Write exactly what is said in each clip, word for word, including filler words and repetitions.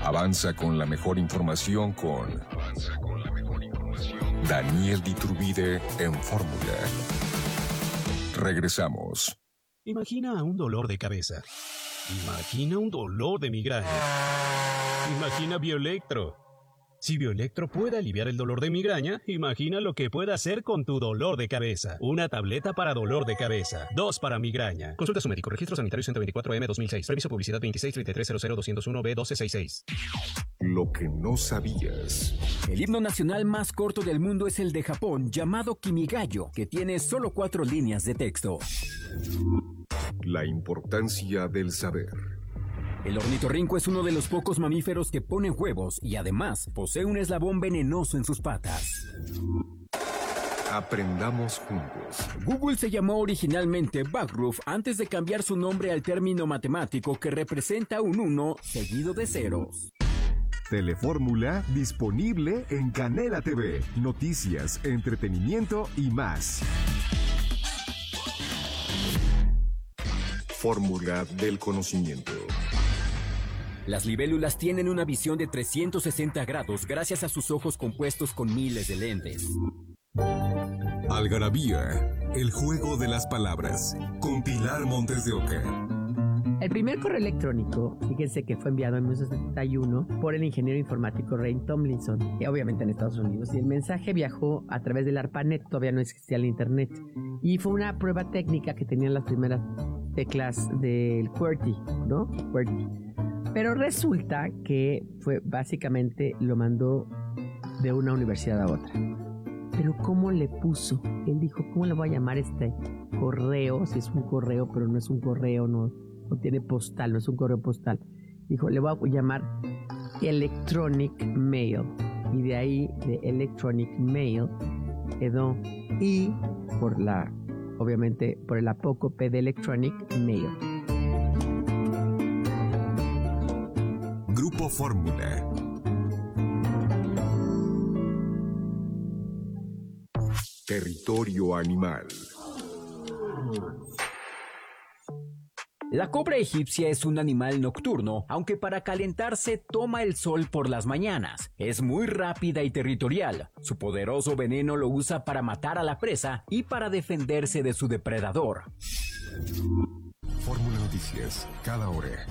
Avanza con la mejor información con... Avanza con la mejor información. Daniel Iturbide en Fórmula. Regresamos. Imagina un dolor de cabeza. Imagina un dolor de migraña. Imagina Bioelectro. Si Bioelectro puede aliviar el dolor de migraña, imagina lo que puede hacer con tu dolor de cabeza. Una tableta para dolor de cabeza. Dos para migraña. Consulta a su médico. Registro sanitario ciento veinticuatro M dos mil seis. Previso publicidad veintiséis treinta y tres cero cero doscientos uno B doce sesenta y seis. Lo que no sabías. El himno nacional más corto del mundo es el de Japón, llamado Kimigayo, que tiene solo cuatro líneas de texto. La importancia del saber. El ornitorrinco es uno de los pocos mamíferos que pone huevos y además posee un eslabón venenoso en sus patas. Aprendamos juntos. Google se llamó originalmente Backroof antes de cambiar su nombre al término matemático que representa un uno seguido de ceros. Telefórmula disponible en Canela T V. Noticias, entretenimiento y más. Fórmula del conocimiento. Las libélulas tienen una visión de trescientos sesenta grados gracias a sus ojos compuestos con miles de lentes. Algarabía, el juego de las palabras, con Pilar Montes de Oca. El primer correo electrónico, fíjense que fue enviado en mil novecientos setenta y uno por el ingeniero informático Ray Tomlinson, que obviamente en Estados Unidos, y el mensaje viajó a través del ARPANET, todavía no existía el internet, y fue una prueba técnica que tenían las primeras teclas del QWERTY, ¿no? QWERTY. Pero resulta que fue básicamente lo mandó de una universidad a otra. Pero ¿cómo le puso? Él dijo, ¿cómo le voy a llamar este correo? Si es un correo, pero no es un correo, no, no tiene postal, no es un correo postal. Dijo, le voy a llamar Electronic Mail. Y de ahí, de Electronic Mail, quedó I por la, obviamente, por el apócope de Electronic Mail. Grupo Fórmula. Territorio animal. La cobra egipcia es un animal nocturno, aunque para calentarse toma el sol por las mañanas. Es muy rápida y territorial. Su poderoso veneno lo usa para matar a la presa y para defenderse de su depredador. Fórmula Noticias, cada hora.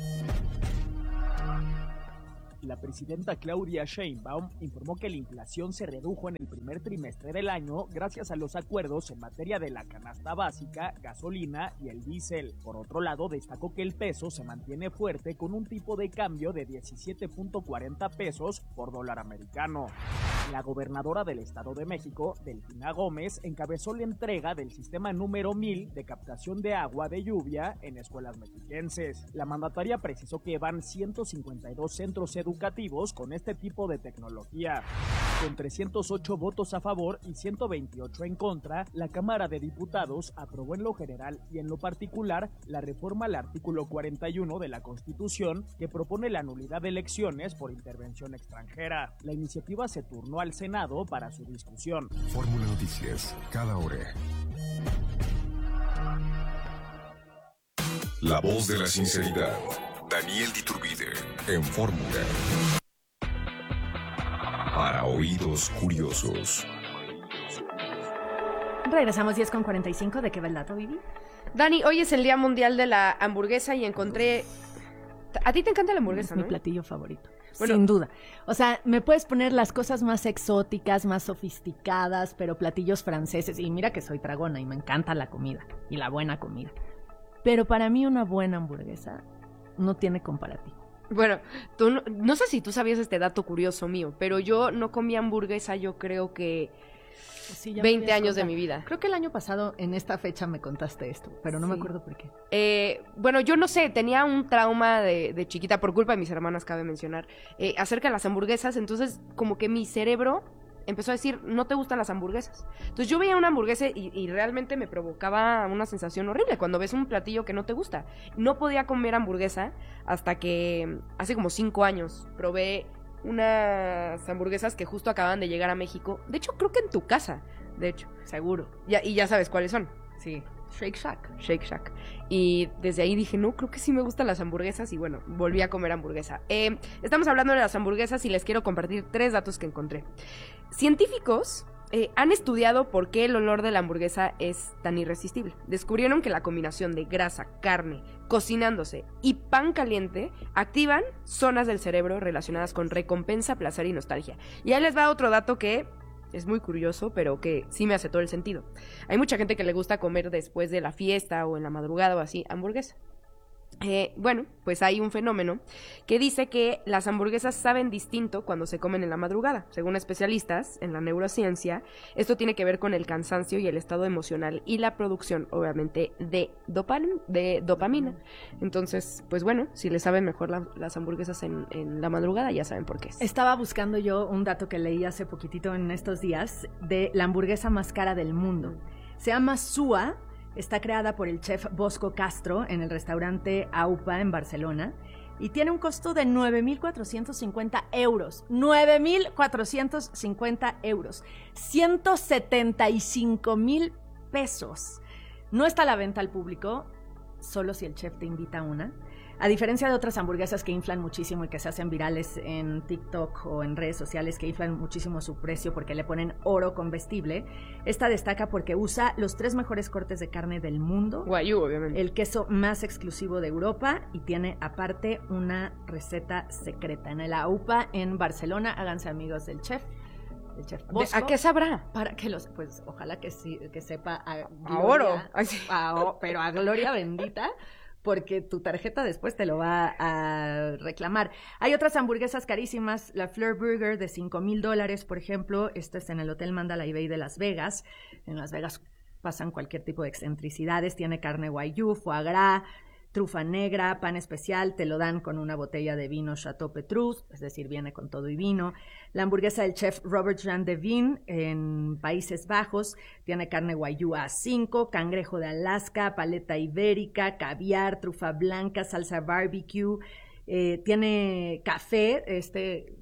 La presidenta Claudia Sheinbaum informó que la inflación se redujo en el primer trimestre del año gracias a los acuerdos en materia de la canasta básica, gasolina y el diésel. Por otro lado, destacó que el peso se mantiene fuerte con un tipo de cambio de diecisiete punto cuarenta pesos por dólar americano. La gobernadora del Estado de México, Delfina Gómez, encabezó la entrega del sistema número mil de captación de agua de lluvia en escuelas mexiquenses. La mandataria precisó que van ciento cincuenta y dos centros educativos educativos con este tipo de tecnología. Con trescientos ocho votos a favor y ciento veintiocho en contra, la Cámara de Diputados aprobó en lo general y en lo particular la reforma al artículo cuarenta y uno de la Constitución que propone la nulidad de elecciones por intervención extranjera. La iniciativa se turnó al Senado para su discusión. Fórmula Noticias, cada hora. La voz de la sinceridad. Daniel Iturbide en Fórmula. Para oídos curiosos. Regresamos diez con cuarenta y cinco. ¿De qué va el dato, Vivi? Dani, hoy es el Día Mundial de la Hamburguesa y encontré... A ti te encanta la hamburguesa, Es ¿no? mi platillo favorito, Bueno, sin duda. O sea, me puedes poner las cosas más exóticas, más sofisticadas, pero platillos franceses. Y mira que soy tragona y me encanta la comida y la buena comida. Pero para mí una buena hamburguesa no tiene comparativo. Bueno, tú no, no sé si tú sabías este dato curioso mío, pero yo no comí hamburguesa, yo creo que Sí, ya me veinte habías años de contado. mi vida. Creo que el año pasado en esta fecha me contaste esto, pero no me Sí. acuerdo por qué. Eh, bueno, yo no sé, tenía un trauma de, de chiquita, por culpa de mis hermanas, cabe mencionar, eh, acerca de las hamburguesas, entonces como que mi cerebro empezó a decir, no te gustan las hamburguesas. Entonces yo veía una hamburguesa y, y realmente me provocaba una sensación horrible cuando ves un platillo que no te gusta. No podía comer hamburguesa hasta que hace como cinco años probé unas hamburguesas que justo acaban de llegar a México. De hecho, creo que en tu casa, de hecho. Seguro. Ya, y ya sabes cuáles son. Sí. Shake Shack. Shake Shack. Y desde ahí dije, no, creo que sí me gustan las hamburguesas y bueno, volví a comer hamburguesa. Eh, estamos hablando de las hamburguesas y les quiero compartir tres datos que encontré. Científicos eh, han estudiado por qué el olor de la hamburguesa es tan irresistible. Descubrieron que la combinación de grasa, carne, cocinándose y pan caliente activan zonas del cerebro relacionadas con recompensa, placer y nostalgia. Y ahí les va otro dato que es muy curioso, pero que sí me hace todo el sentido. Hay mucha gente que le gusta comer después de la fiesta o en la madrugada o así, hamburguesa. Eh, bueno, pues hay un fenómeno que dice que las hamburguesas saben distinto cuando se comen en la madrugada. Según especialistas en la neurociencia, esto tiene que ver con el cansancio y el estado emocional y la producción, obviamente, de, dopan- de dopamina. Entonces, pues bueno, si les saben mejor la- las hamburguesas en, en la madrugada, ya saben por qué es. Estaba buscando yo un dato que leí hace poquitito en estos días de la hamburguesa más cara del mundo. Se llama Sua. Está creada por el chef Bosco Castro en el restaurante Aupa en Barcelona y tiene un costo de nueve mil cuatrocientos cincuenta euros. nueve mil cuatrocientos cincuenta euros. ciento setenta y cinco mil pesos. No está a la venta al público, solo si el chef te invita a una. A diferencia de otras hamburguesas que inflan muchísimo y que se hacen virales en TikTok o en redes sociales que inflan muchísimo su precio porque le ponen oro comestible, esta destaca porque usa los tres mejores cortes de carne del mundo, Guayú, obviamente. el queso más exclusivo de Europa y tiene aparte una receta secreta. En el AUPA en Barcelona, háganse amigos del chef. El chef Bosco, ¿A qué sabrá? para que los, pues ojalá que sí, que sepa a, A gloria, oro. Ay, sí. a o- pero a gloria bendita, porque tu tarjeta después te lo va a reclamar. Hay otras hamburguesas carísimas, la Fleur Burger de cinco mil dólares, por ejemplo, esta es en el Hotel Mandalay Bay de Las Vegas. En Las Vegas pasan cualquier tipo de excentricidades, tiene carne guayú, foie gras, trufa negra, pan especial, te lo dan con una botella de vino Chateau Petrus, es decir, viene con todo y vino. La hamburguesa del chef Robert Jan de Veen en Países Bajos tiene carne guayú A cinco, cangrejo de Alaska, paleta ibérica, caviar, trufa blanca, salsa barbecue, eh, tiene café, este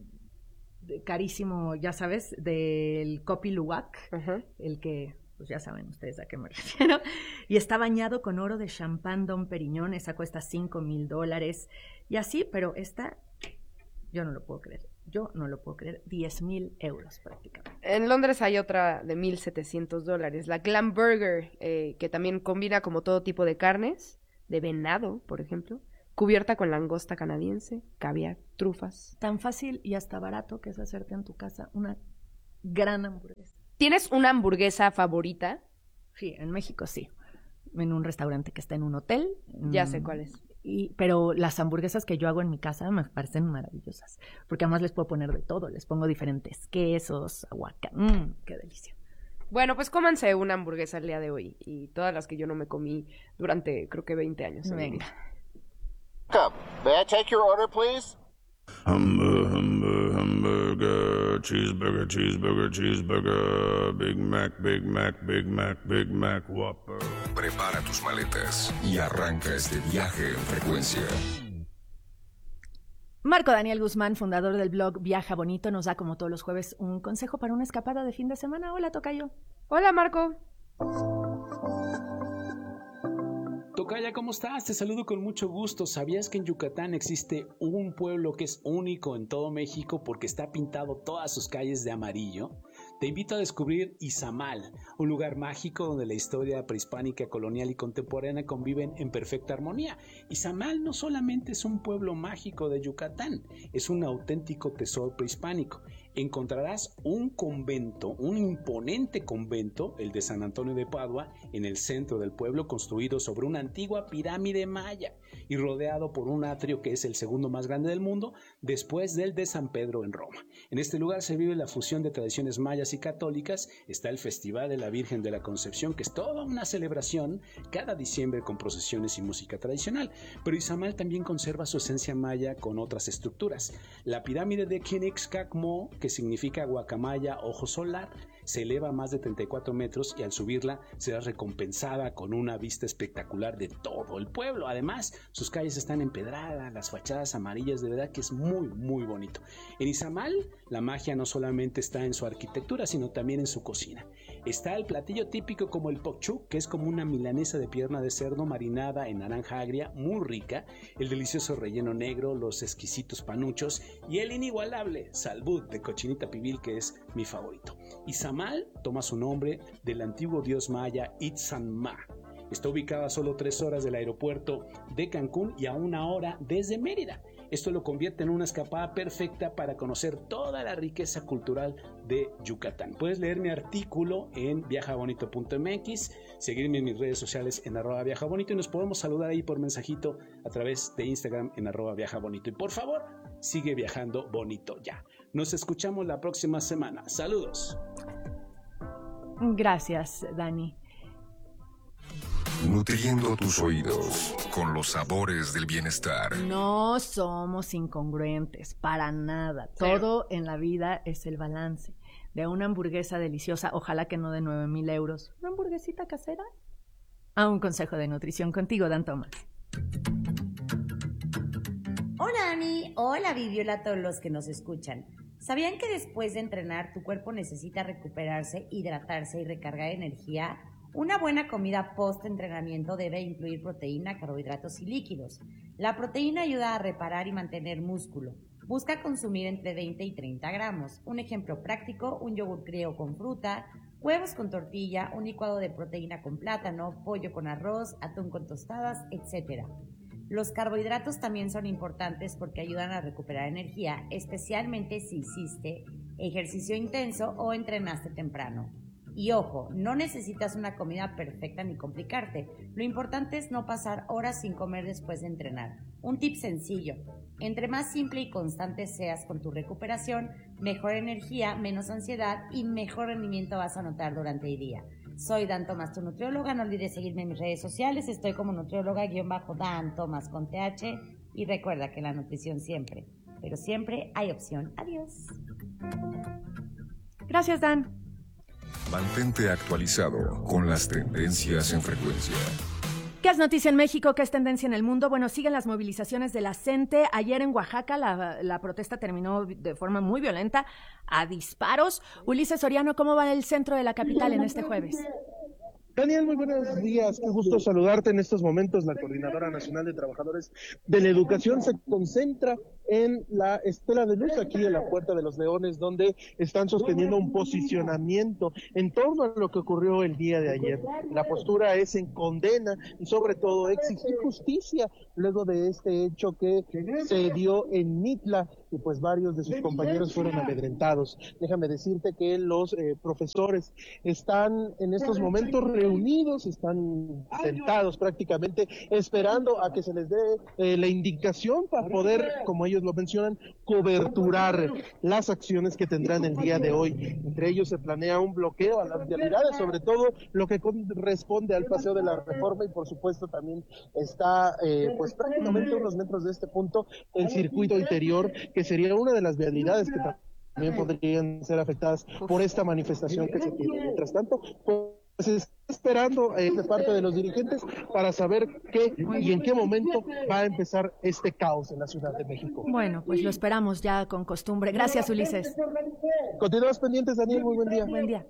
carísimo, ya sabes, del Kopi Luwak, Ajá. el que... pues ya saben ustedes a qué me refiero, y está bañado con oro de champán Dom Perignon, esa cuesta cinco mil dólares, y así, pero esta, yo no lo puedo creer, yo no lo puedo creer, diez mil euros prácticamente. En Londres hay otra de mil setecientos dólares, la Glam Burger, eh, que también combina como todo tipo de carnes, de venado, por ejemplo, cubierta con langosta canadiense, caviar, trufas. Tan fácil y hasta barato que es hacerte en tu casa una gran hamburguesa. ¿Tienes una hamburguesa favorita? Sí, en México sí, en un restaurante que está en un hotel. Ya mm, sé cuál es. Y, pero las hamburguesas que yo hago en mi casa me parecen maravillosas, porque además les puedo poner de todo, les pongo diferentes quesos, aguacate, mmm, qué delicia. Bueno, pues cómanse una hamburguesa el día de hoy y todas las que yo no me comí durante creo que veinte años. en mi Venga. vida. Come, may I take your order, please? Hamburger, hamburger, hamburger, cheeseburger, cheeseburger, cheeseburger, Big Mac, Big Mac, Big Mac, Big Mac, Whopper. Prepara tus maletas y arranca este viaje en frecuencia. Marco Daniel Guzmán, fundador del blog Viaja Bonito, nos da como todos los jueves un consejo para una escapada de fin de semana. Hola, tocayo. Hola, Marco. Tocaya, ¿cómo estás? Te saludo con mucho gusto. ¿Sabías que en Yucatán existe un pueblo que es único en todo México porque está pintado todas sus calles de amarillo? Te invito a descubrir Izamal, un lugar mágico donde la historia prehispánica, colonial y contemporánea conviven en perfecta armonía. Izamal no solamente es un pueblo mágico de Yucatán, es un auténtico tesoro prehispánico. Encontrarás un convento, un imponente convento, el de San Antonio de Padua, en el centro del pueblo, construido sobre una antigua pirámide maya y rodeado por un atrio que es el segundo más grande del mundo, después del de San Pedro en Roma. En este lugar se vive la fusión de tradiciones mayas y católicas. Está el Festival de la Virgen de la Concepción, que es toda una celebración cada diciembre con procesiones y música tradicional. Pero Izamal también conserva su esencia maya con otras estructuras. La pirámide de Quinixcacmo, que significa guacamaya, ojo solar, se eleva a más de treinta y cuatro metros y al subirla será recompensada con una vista espectacular de todo el pueblo. Además, sus calles están empedradas, las fachadas amarillas, de verdad que es muy, muy bonito. En Izamal, la magia no solamente está en su arquitectura, sino también en su cocina. Está el platillo típico como el pokchuk, que es como una milanesa de pierna de cerdo marinada en naranja agria, muy rica, el delicioso relleno negro, los exquisitos panuchos y el inigualable salbut de cochinita pibil, que es mi favorito. Izamal toma su nombre del antiguo dios maya Itzan Ma. Está ubicada a solo tres horas del aeropuerto de Cancún y a una hora desde Mérida. Esto lo convierte en una escapada perfecta para conocer toda la riqueza cultural de Yucatán. Puedes leer mi artículo en viaja bonito punto m x, seguirme en mis redes sociales en arroba viajabonito y nos podemos saludar ahí por mensajito a través de Instagram en arroba viajabonito. Y por favor, sigue viajando bonito ya. Nos escuchamos la próxima semana. Saludos. Gracias, Dani. Nutriendo tus oídos con los sabores del bienestar. No somos incongruentes, para nada. Todo en la vida es el balance. De una hamburguesa deliciosa, ojalá que no de nueve mil euros, una hamburguesita casera, a un consejo de nutrición contigo, Dan Tomás. Hola, Dani. Hola, Vivi. Hola a todos los que nos escuchan. ¿Sabían que después de entrenar tu cuerpo necesita recuperarse, hidratarse y recargar energía? Una buena comida post-entrenamiento debe incluir proteína, carbohidratos y líquidos. La proteína ayuda a reparar y mantener músculo. Busca consumir entre veinte y treinta gramos. Un ejemplo práctico, un yogur griego con fruta, huevos con tortilla, un licuado de proteína con plátano, pollo con arroz, atún con tostadas, etcétera. Los carbohidratos también son importantes porque ayudan a recuperar energía, especialmente si hiciste ejercicio intenso o entrenaste temprano. Y ojo, no necesitas una comida perfecta ni complicarte. Lo importante es no pasar horas sin comer después de entrenar. Un tip sencillo: entre más simple y constante seas con tu recuperación, mejor energía, menos ansiedad y mejor rendimiento vas a notar durante el día. Soy Dan Tomás, tu nutrióloga. No olvides seguirme en mis redes sociales. Estoy como nutrióloga-Dan Tomás con T H. Y recuerda que en la nutrición siempre, pero siempre hay opción. Adiós. Gracias, Dan. Mantente actualizado con las tendencias en frecuencia. ¿Qué es noticia en México? ¿Qué es tendencia en el mundo? Bueno, siguen las movilizaciones de la CENTE. Ayer en Oaxaca la, la protesta terminó de forma muy violenta, a disparos. Ulises Soriano, ¿cómo va el centro de la capital en este jueves? Daniel, muy buenos días, qué gusto saludarte en estos momentos. La Coordinadora Nacional de Trabajadores de la Educación se concentra en la Estela de Luz, aquí en la Puerta de los Leones, donde están sosteniendo un posicionamiento en torno a lo que ocurrió el día de ayer. La postura es en condena y sobre todo exigir justicia luego de este hecho que se dio en Mitla, y pues varios de sus compañeros fueron amedrentados. Déjame decirte que los eh, profesores están en estos momentos reunidos, están sentados prácticamente esperando a que se les dé eh, la indicación para poder, como ellos lo mencionan, coberturar las acciones que tendrán el día de hoy. Entre ellos se planea un bloqueo a las vialidades, sobre todo lo que corresponde al Paseo de la Reforma, y por supuesto también está eh, pues prácticamente unos metros de este punto el circuito interior, que sería una de las vialidades que también podrían ser afectadas por esta manifestación que se tiene. Mientras tanto, pues se está esperando eh, de parte de los dirigentes para saber qué y en qué momento va a empezar este caos en la Ciudad de México. Bueno, pues lo esperamos ya con costumbre. Gracias, Ulises. Continuamos pendientes, Daniel. Muy buen día. Buen día.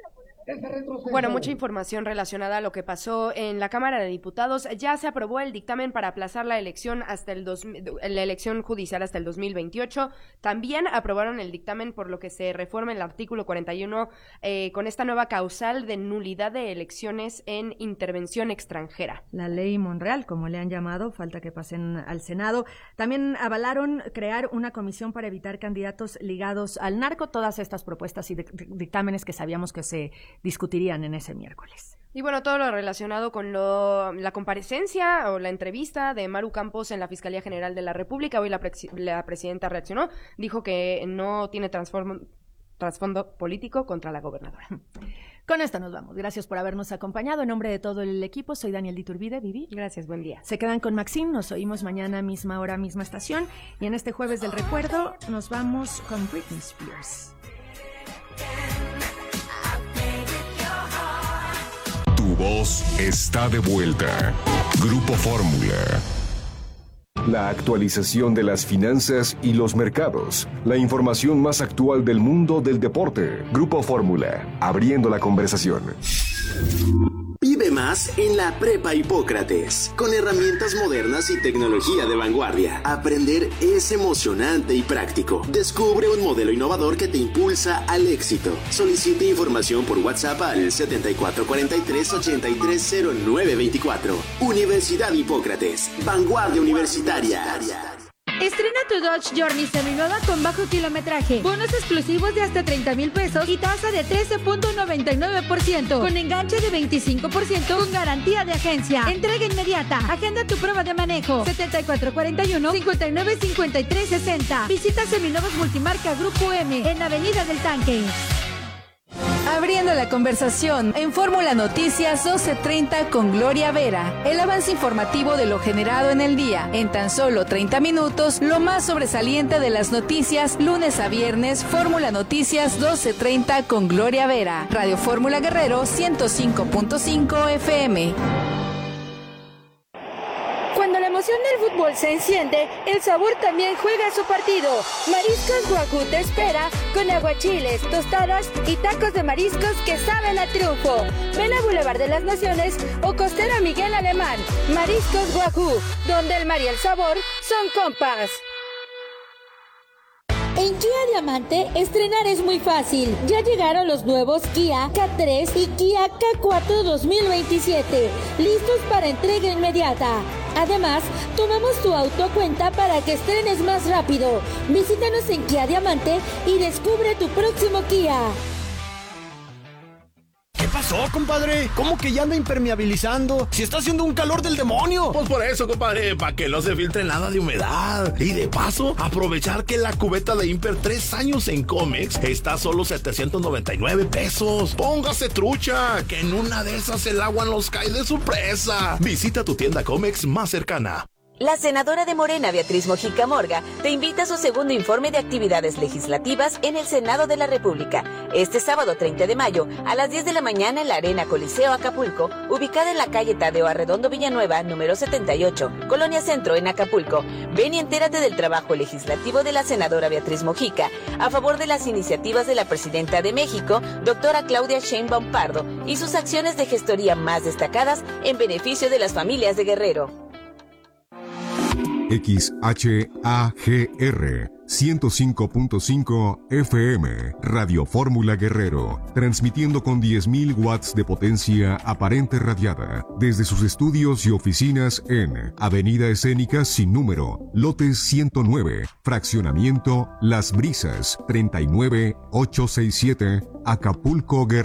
Bueno, mucha información relacionada a lo que pasó en la Cámara de Diputados. Ya se aprobó el dictamen para aplazar la elección hasta el dos, la elección judicial hasta el dos mil veintiocho. También aprobaron el dictamen por lo que se reforma el artículo cuarenta y uno eh, con esta nueva causal de nulidad de elecciones en intervención extranjera. La ley Monreal, como le han llamado, falta que pasen al Senado. También avalaron crear una comisión para evitar candidatos ligados al narco. Todas estas propuestas y dictámenes que sabíamos que se discutirían en ese miércoles. Y bueno, todo lo relacionado con lo, la comparecencia o la entrevista de Maru Campos en la Fiscalía General de la República. Hoy la, pre la presidenta reaccionó, dijo que no tiene trasfondo político contra la gobernadora. Con esto nos vamos. Gracias por habernos acompañado. En nombre de todo el equipo, soy Daniel Diturbide. Vivi. Gracias, buen día. Se quedan con Maxine, nos oímos mañana, misma hora, misma estación. Y en este jueves del recuerdo nos vamos con Britney Spears. voz está de vuelta. Grupo Fórmula. La actualización de las finanzas y los mercados. La información más actual del mundo del deporte. Grupo Fórmula, abriendo la conversación. Vive más en la Prepa Hipócrates. Con herramientas modernas y tecnología de vanguardia. Aprender es emocionante y práctico. Descubre un modelo innovador que te impulsa al éxito. Solicite información por WhatsApp al setenta y cuatro cuarenta y tres ochenta y tres cero nueve veinticuatro. Universidad Hipócrates. Vanguardia universitaria. Estrena tu Dodge Journey seminueva con bajo kilometraje, bonos exclusivos de hasta treinta mil pesos y tasa de trece punto noventa y nueve por ciento con enganche de veinticinco por ciento con garantía de agencia. Entrega inmediata. Agenda tu prueba de manejo. setenta y cuatro cuarenta y uno cincuenta y nueve cincuenta y tres sesenta. Visita Seminuevos Multimarca Grupo M en Avenida del Tanque. Abriendo la conversación en Fórmula Noticias doce treinta con Gloria Vera. El avance informativo de lo generado en el día. En tan solo treinta minutos, lo más sobresaliente de las noticias, lunes a viernes, Fórmula Noticias doce treinta con Gloria Vera. Radio Fórmula Guerrero ciento cinco punto cinco F M. Cuando la emoción del fútbol se enciende, el sabor también juega su partido. Mariscos Wagyu te espera con aguachiles, tostadas y tacos de mariscos que saben a triunfo. Ven a Boulevard de las Naciones o Costera Miguel Alemán. Mariscos Wagyu, donde el mar y el sabor son compas. En Kia Diamante, estrenar es muy fácil. Ya llegaron los nuevos Kia K tres y Kia K cuatro dos mil veintisiete, listos para entrega inmediata. Además, tomamos tu auto a cuenta para que estrenes más rápido. Visítanos en Kia Diamante y descubre tu próximo Kia. ¿Qué pasó, compadre? ¿Cómo que ya anda impermeabilizando? Si está haciendo un calor del demonio. Pues por eso, compadre, para que no se filtre nada de humedad. Y de paso, aprovechar que la cubeta de Imper tres años en Comex está a solo setecientos noventa y nueve pesos. Póngase trucha, que en una de esas el agua nos cae de sorpresa. Visita tu tienda Comex más cercana. La senadora de Morena, Beatriz Mojica Morga, te invita a su segundo informe de actividades legislativas en el Senado de la República. Este sábado treinta de mayo, a las diez de la mañana en la Arena Coliseo Acapulco, ubicada en la calle Tadeo Arredondo Villanueva, número setenta y ocho, Colonia Centro, en Acapulco. Ven y entérate del trabajo legislativo de la senadora Beatriz Mojica, a favor de las iniciativas de la Presidenta de México, doctora Claudia Sheinbaum Pardo, y sus acciones de gestoría más destacadas en beneficio de las familias de Guerrero. X H A G R ciento cinco punto cinco F M, Radio Fórmula Guerrero, transmitiendo con diez mil watts de potencia aparente radiada, desde sus estudios y oficinas en Avenida Escénica sin número, lote ciento nueve, fraccionamiento Las Brisas, treinta y nueve ochocientos sesenta y siete, Acapulco, Guerrero.